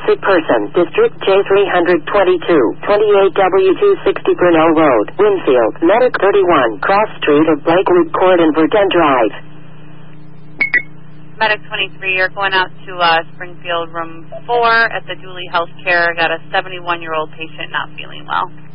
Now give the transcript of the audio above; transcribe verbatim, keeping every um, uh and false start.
sick person, District J three twenty-two, twenty-eight W two sixty Brunel Road, Winfield, Medic thirty-one, Cross Street of Blakewood Court and Verdun Drive. Medic twenty-three, you're going out to uh, Springfield Room four at the Dooley Healthcare. Got a seventy-one-year-old patient not feeling well.